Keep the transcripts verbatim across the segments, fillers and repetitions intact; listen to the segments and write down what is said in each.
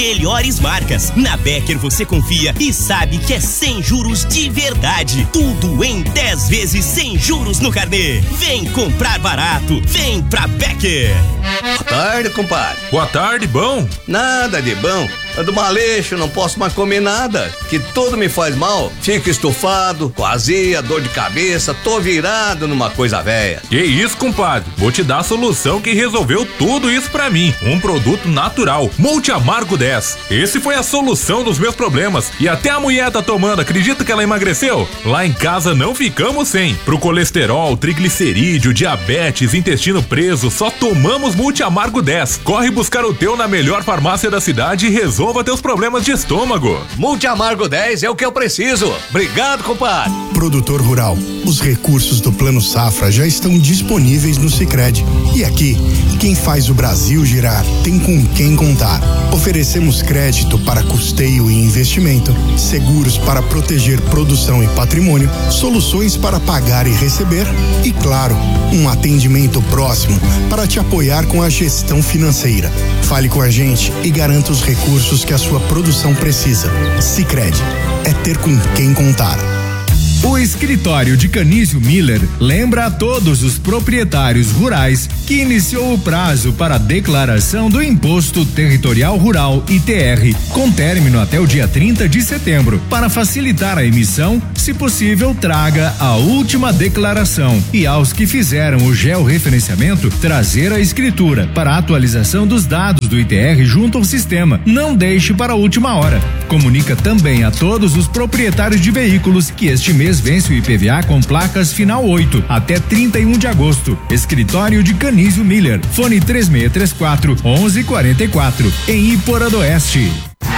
Melhores marcas. Na Becker você confia e sabe que é sem juros de verdade. Tudo em dez vezes sem juros no carnê. Vem comprar barato. Vem pra Becker. Boa tarde, compadre. Boa tarde, bom? Nada de bom. Ando maleixo, não posso mais comer nada, que tudo me faz mal. Fico estufado, com azia, dor de cabeça, tô virado numa coisa velha. Que isso, compadre? Vou te dar a solução que resolveu tudo isso pra mim. Um produto natural, Multi Amargo dez. Esse foi a solução dos meus problemas. E até a mulher tá tomando, acredita que ela emagreceu? Lá em casa não ficamos sem. Pro colesterol, triglicerídeo, diabetes, intestino preso, só tomamos Multi Amargo dez. Corre buscar o teu na melhor farmácia da cidade e resolve Resolva teus problemas de estômago. Multi Amargo dez é o que eu preciso. Obrigado, compadre. Produtor rural, os recursos do Plano Safra já estão disponíveis no Sicredi. E aqui, quem faz o Brasil girar tem com quem contar. Oferecemos crédito para custeio e investimento, seguros para proteger produção e patrimônio, soluções para pagar e receber e, claro, um atendimento próximo para te apoiar com a gestão financeira. Fale com a gente e garanta os recursos que a sua produção precisa. Sicredi, é ter com quem contar. O escritório de Canísio Miller lembra a todos os proprietários rurais que iniciou o prazo para a declaração do Imposto Territorial Rural I T R, com término até o dia trinta de setembro. Para facilitar a emissão, se possível, traga a última declaração e aos que fizeram o georreferenciamento, trazer a escritura para a atualização dos dados do I T R junto ao sistema. Não deixe para a última hora. Comunica também a todos os proprietários de veículos que este mês vence o I P V A com placas final oito até trinta e um de agosto. Escritório de Canísio Miller. Fone três seis três quatro, onze quarenta e quatro, em Iporã do Oeste.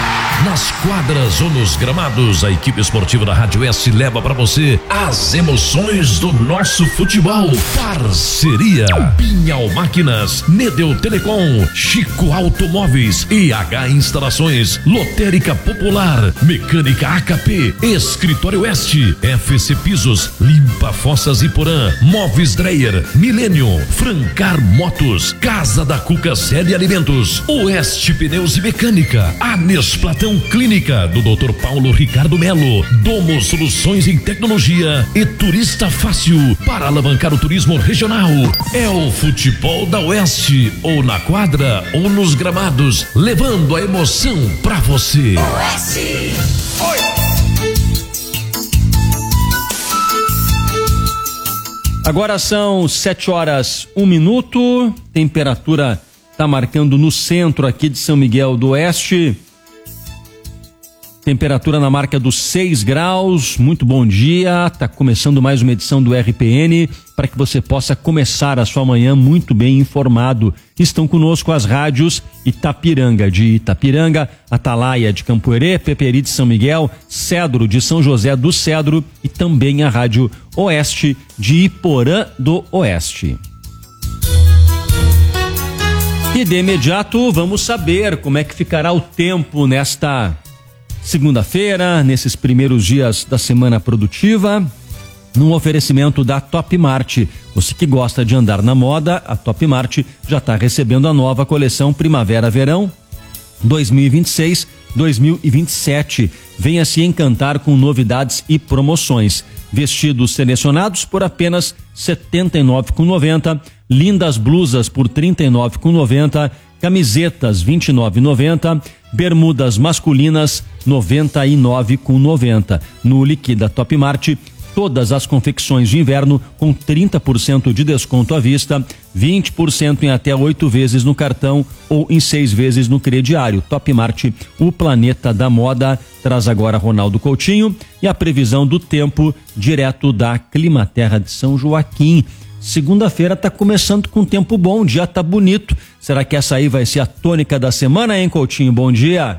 Nas quadras ou nos gramados, a equipe esportiva da Rádio S leva para você as emoções do nosso futebol. Parceria Pinhal Máquinas, Nedel Telecom, Chico Automóveis, E H Instalações, Lotérica Popular, Mecânica A K P, Escritório Oeste, F C Pisos, Limpa Fossas Iporã, Móveis Dreyer, Milênio, Francar Motos, Casa da Cuca Sede Alimentos, Oeste Pneus e Mecânica, Anes Platão Clínica do doutor Paulo Ricardo Melo, Domo Soluções em Tecnologia e Turista Fácil para alavancar o turismo regional. É o futebol da Oeste, ou na quadra ou nos gramados, levando a emoção pra você. Oeste. Oi. Agora são sete horas, um minuto, temperatura tá marcando no centro aqui de São Miguel do Oeste. Temperatura na marca dos seis graus, muito bom dia, tá começando mais uma edição do R P N para que você possa começar a sua manhã muito bem informado. Estão conosco as rádios Itapiranga de Itapiranga, Atalaia de Campoerê, Peperi de São Miguel, Cedro de São José do Cedro e também a rádio Oeste de Iporã do Oeste. E de imediato vamos saber como é que ficará o tempo nesta segunda-feira, nesses primeiros dias da semana produtiva, num oferecimento da Top Mart. Você que gosta de andar na moda, a Top Mart já está recebendo a nova coleção Primavera-Verão dois mil e vinte e seis, dois mil e vinte e sete. Venha se encantar com novidades e promoções. Vestidos selecionados por apenas setenta e nove reais e noventa centavos, lindas blusas por trinta e nove reais e noventa centavos, camisetas vinte e nove reais e noventa centavos, bermudas masculinas noventa e nove reais e noventa centavos. No Liquida Top Mart, todas as confecções de inverno com trinta por cento de desconto à vista, vinte por cento em até oito vezes no cartão ou em seis vezes no crediário. Top Mart, o planeta da moda. Traz agora Ronaldo Coutinho e a previsão do tempo direto da Climaterra de São Joaquim. Segunda-feira tá começando com tempo bom, o dia tá bonito. Será que essa aí vai ser a tônica da semana, hein, Coutinho? Bom dia.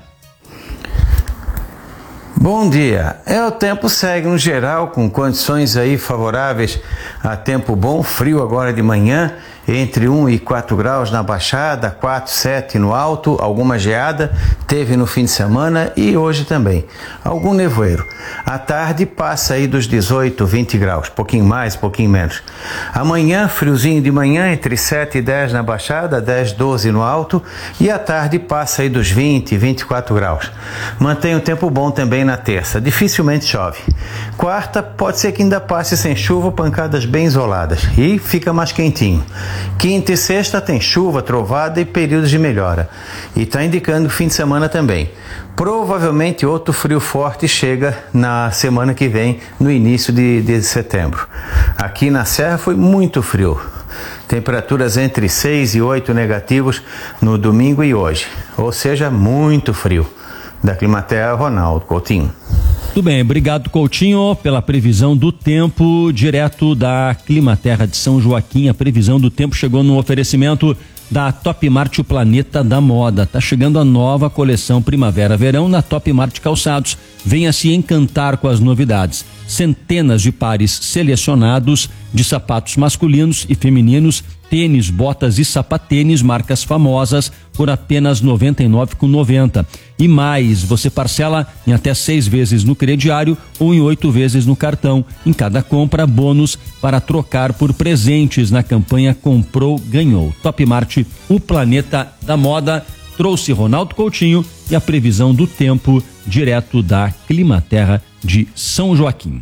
Bom dia. É, o tempo segue no geral com condições aí favoráveis a tempo bom, frio agora de manhã entre um e quatro graus na Baixada, quatro, sete no alto, alguma geada, teve no fim de semana e hoje também. Algum nevoeiro. À tarde passa aí dos dezoito, vinte graus, pouquinho mais, pouquinho menos. Amanhã, friozinho de manhã, entre sete e dez na Baixada, dez, doze no alto, e à tarde passa aí dos vinte, vinte e quatro graus. Mantém um tempo bom também na terça, dificilmente chove. Quarta, pode ser que ainda passe sem chuva, pancadas bem isoladas, e fica mais quentinho. Quinta e sexta tem chuva, trovada e períodos de melhora. E está indicando fim de semana também. Provavelmente outro frio forte chega na semana que vem, no início de, de setembro. Aqui na Serra foi muito frio. Temperaturas entre seis e oito negativos no domingo e hoje. Ou seja, muito frio. Da Climaterra, Ronaldo Coutinho. Tudo bem, obrigado Coutinho pela previsão do tempo direto da Climaterra de São Joaquim. A previsão do tempo chegou no oferecimento da Top Mart, o planeta da moda. Tá chegando a nova coleção primavera-verão na Top Mart Calçados. Venha se encantar com as novidades. Centenas de pares selecionados de sapatos masculinos e femininos, tênis, botas e sapatênis, marcas famosas, por apenas noventa e nove reais e noventa centavos. E mais, você parcela em até seis vezes no crediário ou em oito vezes no cartão. Em cada compra, bônus para trocar por presentes na campanha Comprou, Ganhou. Top Mart, o planeta da moda, trouxe Ronaldo Coutinho e a previsão do tempo direto da Climaterra de São Joaquim.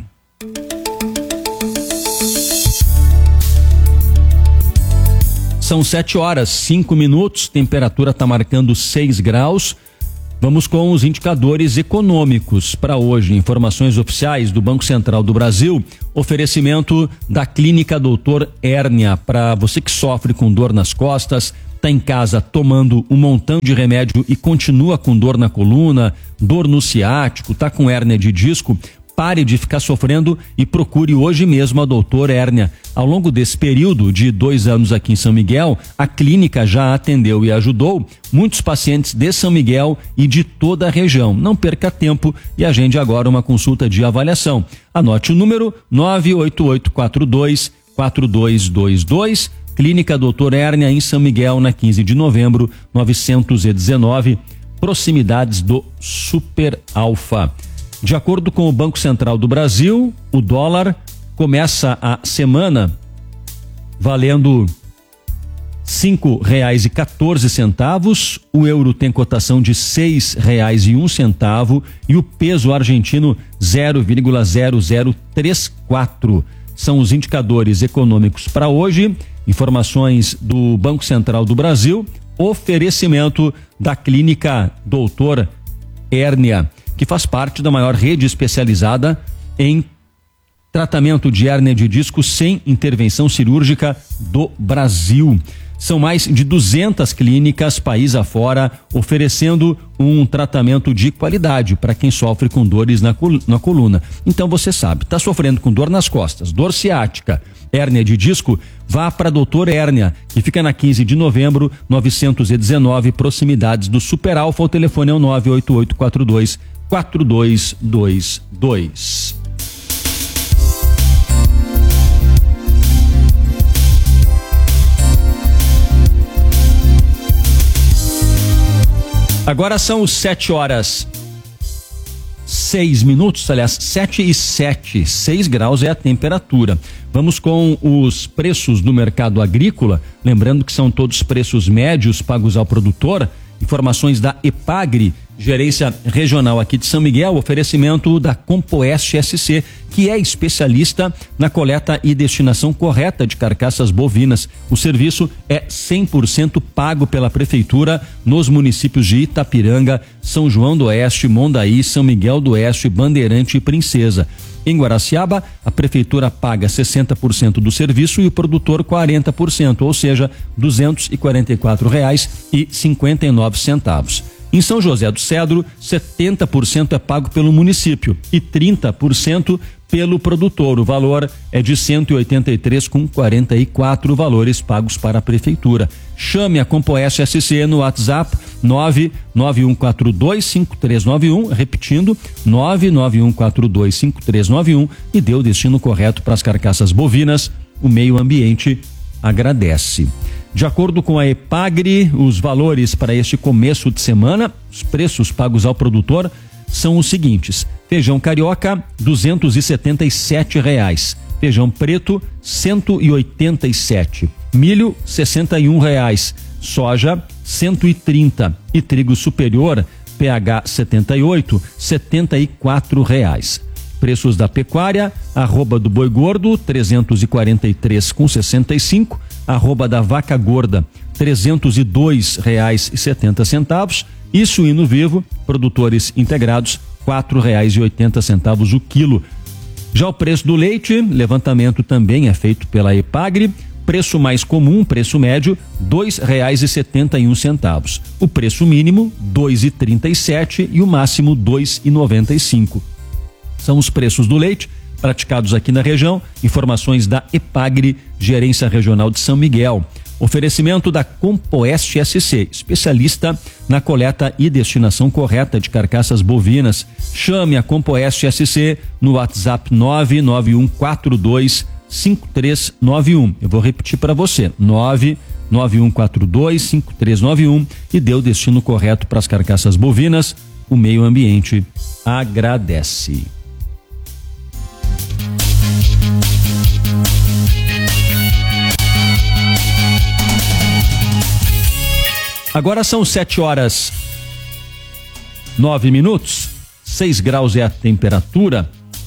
São sete horas, cinco minutos, temperatura está marcando seis graus. Vamos com os indicadores econômicos para hoje. Informações oficiais do Banco Central do Brasil. Oferecimento da Clínica Doutor Hérnia. Para você que sofre com dor nas costas, está em casa tomando um montão de remédio e continua com dor na coluna, dor no ciático, está com hérnia de disco, pare de ficar sofrendo e procure hoje mesmo a Doutor Hérnia. Ao longo desse período de dois anos aqui em São Miguel, a clínica já atendeu e ajudou muitos pacientes de São Miguel e de toda a região. Não perca tempo e agende agora uma consulta de avaliação. Anote o número nove oito oito quatro dois quatro dois dois dois, Clínica Doutor Hérnia em São Miguel, na quinze de novembro, novecentos e dezenove, proximidades do Super Alfa. De acordo com o Banco Central do Brasil, o dólar começa a semana valendo cinco reais e quatorze centavos, o euro tem cotação de seis reais e um centavo e o peso argentino zero vírgula zero zero três quatro. São os indicadores econômicos para hoje. Informações do Banco Central do Brasil, oferecimento da Clínica Doutor Hérnia, que faz parte da maior rede especializada em tratamento de hérnia de disco sem intervenção cirúrgica do Brasil. São mais de duzentas clínicas país afora oferecendo um tratamento de qualidade para quem sofre com dores na, col- na coluna. Então você sabe, está sofrendo com dor nas costas, dor ciática, hérnia de disco, vá para Doutor Hérnia, que fica na quinze de novembro, novecentos e dezenove, proximidades do Super Alfa. O telefone é o nove oito oito quatro dois quatro dois dois dois. Agora são sete horas seis minutos, aliás, sete e sete, seis graus é a temperatura. Vamos com os preços do mercado agrícola, lembrando que são todos preços médios pagos ao produtor. Informações da Epagri, gerência regional aqui de São Miguel, oferecimento da Compoeste S C, que é especialista na coleta e destinação correta de carcaças bovinas. O serviço é cem por cento pago pela prefeitura nos municípios de Itapiranga, São João do Oeste, Mondaí, São Miguel do Oeste, Bandeirante e Princesa. Em Guaraciaba, a prefeitura paga sessenta por cento do serviço e o produtor quarenta por cento, ou seja, duzentos e quarenta e quatro reais e cinquenta e nove centavos. Em São José do Cedro, setenta por cento é pago pelo município e trinta por cento pelo produtor. O valor é de cento e oitenta e três reais e quarenta e quatro valores pagos para a prefeitura. Chame a Compoeste S C no WhatsApp nove nove um quatro dois cinco três nove um, repetindo, nove nove um quatro dois cinco três nove um, e dê o destino correto para as carcaças bovinas. O meio ambiente agradece. De acordo com a Epagri, os valores para este começo de semana, os preços pagos ao produtor são os seguintes: feijão carioca duzentos e setenta e sete reais, feijão preto cento e oitenta e sete, milho sessenta e um reais, soja cento e trinta e trigo superior P H setenta e oito, setenta e quatro reais. Preços da pecuária: arroba do boi gordo trezentos e quarenta e três com sessenta e cinco, arroba da vaca gorda trezentos e dois reais e setenta centavos e suíno vivo produtores integrados quatro reais e oitenta centavos o quilo. Já o preço do leite, levantamento também é feito pela Epagri. Preço mais comum, preço médio, dois reais e setenta e um centavos. O preço mínimo, dois e trinta e sete e o máximo dois e noventa e cinco. São os preços do leite praticados aqui na região. Informações da Epagri, Gerência Regional de São Miguel. Oferecimento da Compoeste S C, especialista na coleta e destinação correta de carcaças bovinas. Chame a Compoeste S C no WhatsApp nove nove um quatro dois cinco três nove um. Eu vou repetir para você: nove nove um quatro dois cinco três nove um e dê o destino correto para as carcaças bovinas. O meio ambiente agradece. Agora são sete horas nove minutos, seis graus é a temperatura.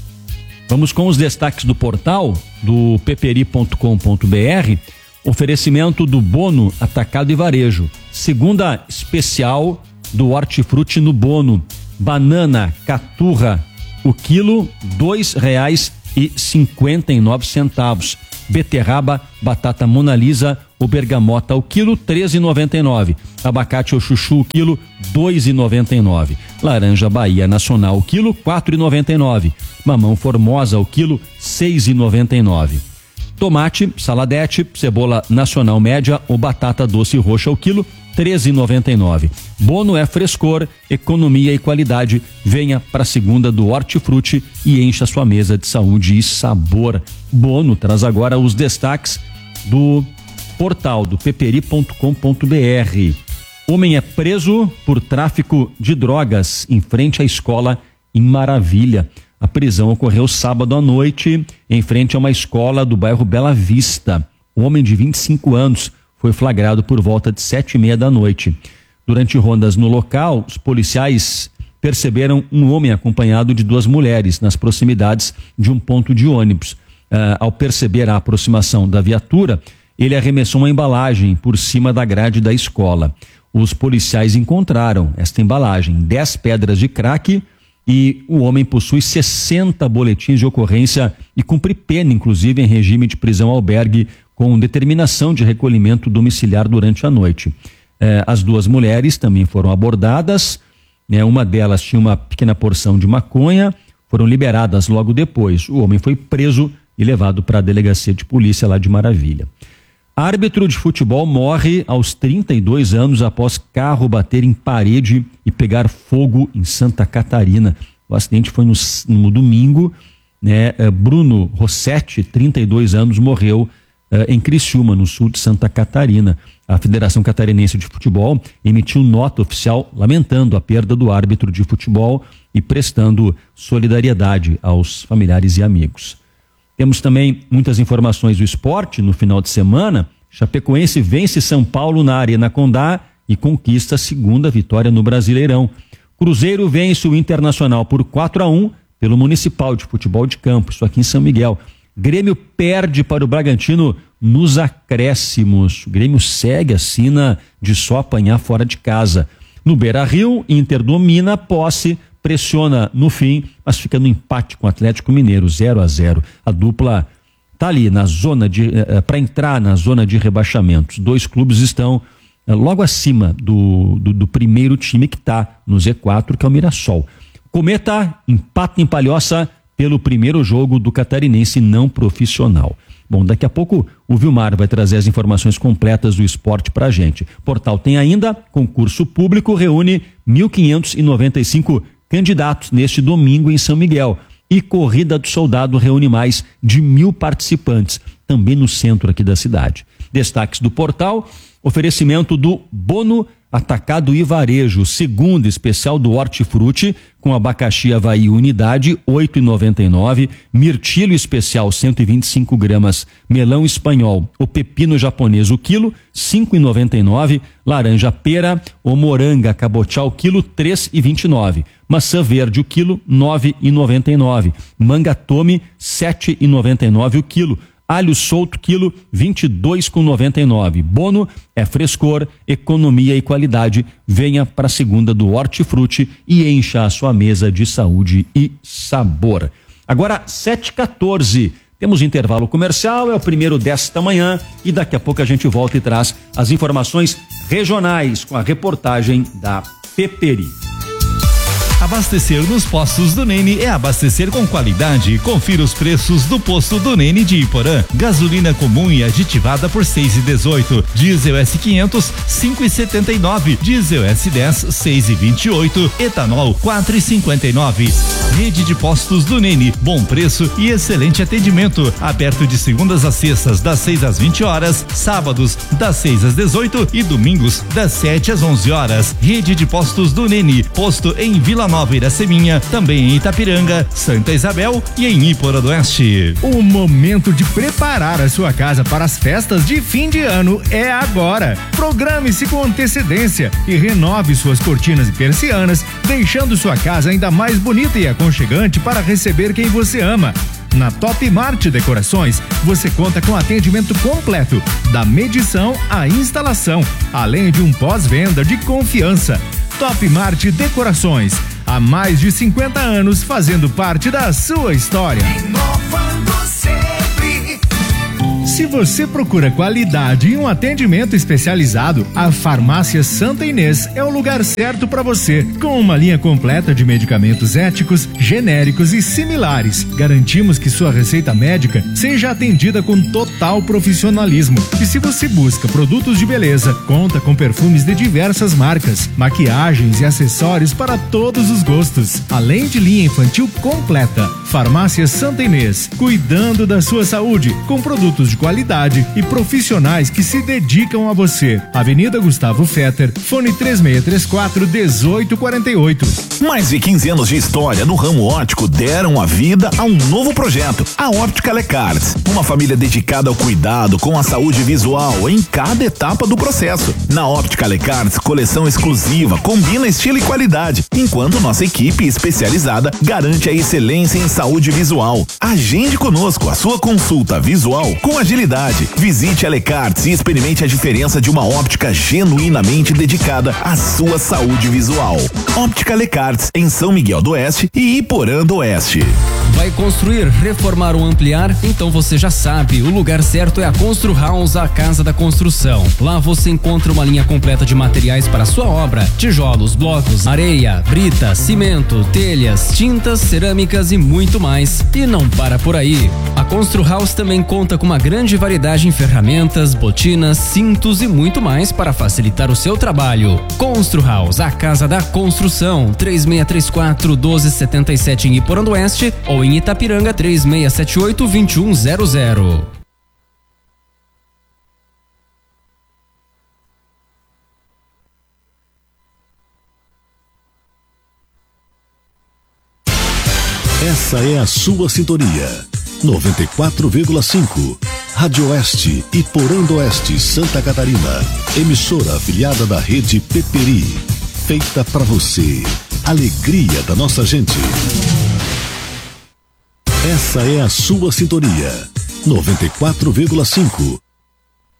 Vamos com os destaques do portal do peperi ponto com ponto br. Oferecimento do Bono Atacado e Varejo. Segunda especial do Hortifruti no Bono. Banana caturra, o quilo dois reais e cinquenta e nove centavos. Beterraba, batata Mona Lisa ou bergamota o quilo treze e noventa e nove. Abacate ou chuchu o quilo dois e noventa e nove. Laranja Bahia Nacional o quilo quatro e noventa e nove. Mamão Formosa o quilo seis e noventa e nove. Tomate, saladete, cebola nacional média ou batata doce roxa o quilo treze e noventa e nove. Bono é frescor, economia e qualidade. Venha para a segunda do Hortifruti e encha sua mesa de saúde e sabor. Bono traz agora os destaques do portal do peperi ponto com ponto br. Homem é preso por tráfico de drogas em frente à escola em Maravilha. A prisão ocorreu sábado à noite em frente a uma escola do bairro Bela Vista. O homem de vinte e cinco anos foi flagrado por volta de sete e meia da noite. Durante rondas no local, os policiais perceberam um homem acompanhado de duas mulheres nas proximidades de um ponto de ônibus. Uh, ao perceber a aproximação da viatura, ele arremessou uma embalagem por cima da grade da escola. Os policiais encontraram esta embalagem, dez pedras de crack, e o homem possui sessenta boletins de ocorrência e cumpre pena, inclusive, em regime de prisão albergue com determinação de recolhimento domiciliar durante a noite. Eh, as duas mulheres também foram abordadas, né? Uma delas tinha uma pequena porção de maconha, foram liberadas logo depois. O homem foi preso e levado para a delegacia de polícia lá de Maravilha. Árbitro de futebol morre aos trinta e dois anos após carro bater em parede e pegar fogo em Santa Catarina. O acidente foi no, no domingo, né? Bruno Rossetti, trinta e dois anos, morreu uh, em Criciúma, no sul de Santa Catarina. A Federação Catarinense de Futebol emitiu nota oficial lamentando a perda do árbitro de futebol e prestando solidariedade aos familiares e amigos. Temos também muitas informações do esporte no final de semana. Chapecoense vence São Paulo na Arena Condá e conquista a segunda vitória no Brasileirão. Cruzeiro vence o Internacional por quatro a um pelo Municipal de Futebol de Campo, isso aqui em São Miguel. Grêmio perde para o Bragantino nos acréscimos. O Grêmio segue a sina de só apanhar fora de casa. No Beira-Rio, Inter domina a posse, pressiona no fim, mas fica no empate com o Atlético Mineiro, zero a zero. A dupla tá ali na zona de eh, para entrar na zona de rebaixamento. Dois clubes estão eh, logo acima do, do, do primeiro time que está no Z quatro, que é o Mirassol. Cometa empata em Palhoça pelo primeiro jogo do catarinense não profissional. Bom, daqui a pouco o Vilmar vai trazer as informações completas do esporte pra gente. Portal tem ainda concurso público, reúne mil quinhentos e noventa e cinco candidatos neste domingo em São Miguel. E Corrida do Soldado reúne mais de mil participantes, também no centro aqui da cidade. Destaques do portal, oferecimento do Bono Atacado e Varejo, segundo especial do Hortifruti, com abacaxi Havaí unidade, oito e noventa e nove, mirtilo especial cento e vinte e cinco gramas, melão espanhol, o pepino japonês o quilo, cinco e noventa e nove, laranja pera, o moranga cabotiá o quilo, três e vinte e nove, maçã verde o quilo, nove e noventa e nove, manga tome, sete e noventa e nove o quilo, alho solto quilo, vinte e dois e noventa e nove. Bono é frescor, economia e qualidade. Venha para a segunda do Hortifruti e encha a sua mesa de saúde e sabor. Agora sete e quatorze. Temos intervalo comercial, é o primeiro desta manhã e daqui a pouco a gente volta e traz as informações regionais com a reportagem da Peperi. Abastecer nos postos do Nene é abastecer com qualidade. Confira os preços do posto do Nene de Iporã. Gasolina comum e aditivada por seis e dezoito. Diesel S quinhentos, cinco e setenta e nove. Diesel S dez, seis e vinte e oito. Etanol, quatro e cinquenta e nove. Rede de postos do Nene. Bom preço e excelente atendimento. Aberto de segundas a sextas, das seis às vinte horas. Sábados, das seis às dezoito e domingos, das sete às onze horas. Rede de postos do Nene. Posto em Vila Nova Iraceminha, também em Itapiranga, Santa Isabel e em Iporã do Oeste. O momento de preparar a sua casa para as festas de fim de ano é agora. Programe-se com antecedência e renove suas cortinas e persianas, deixando sua casa ainda mais bonita e aconchegante para receber quem você ama. Na Top Mart Decorações, você conta com atendimento completo, da medição à instalação, além de um pós-venda de confiança. Top Mart Decorações, há mais de cinquenta anos fazendo parte da sua história. Inovando sempre. Se você procura qualidade e um atendimento especializado, a Farmácia Santa Inês é o lugar certo para você. Com uma linha completa de medicamentos éticos, genéricos e similares, garantimos que sua receita médica seja atendida com total profissionalismo. E se você busca produtos de beleza, conta com perfumes de diversas marcas, maquiagens e acessórios para todos os gostos, além de linha infantil completa. Farmácia Santa Inês, cuidando da sua saúde, com produtos de qualidade e profissionais que se dedicam a você. Avenida Gustavo Fetter, fone três seis três quatro, um oito quatro oito. Mais de quinze anos de história no ramo óptico deram a vida a um novo projeto, a Óptica Lecarts, uma família dedicada ao cuidado com a saúde visual em cada etapa do processo. Na Óptica Lecarts, coleção exclusiva combina estilo e qualidade, enquanto nossa equipe especializada garante a excelência em saúde visual. Agende conosco a sua consulta visual com agilidade. Visite a Lecarts e experimente a diferença de uma óptica genuinamente dedicada à sua saúde visual. Óptica Lecarts, em São Miguel do Oeste e Iporã do Oeste. Vai construir, reformar ou ampliar? Então você já sabe, o lugar certo é a Constru House, a casa da construção. Lá você encontra uma linha completa de materiais para a sua obra: tijolos, blocos, areia, brita, cimento, telhas, tintas, cerâmicas e muito mais. E não para por aí. A Constru House também conta com uma grande variedade em ferramentas, botinas, cintos e muito mais para facilitar o seu trabalho. Constru House, a casa da construção. três seis três quatro, um dois sete sete em Iporã do Oeste ou em Itapiranga três seis sete oito, dois um zero zero. Essa é a sua sintonia. noventa e quatro vírgula cinco. Rádio Oeste, Iporã do Oeste, Santa Catarina. Emissora afiliada da rede Peperi. Feita para você. Alegria da nossa gente. Essa é a sua sintonia. noventa e quatro vírgula cinco.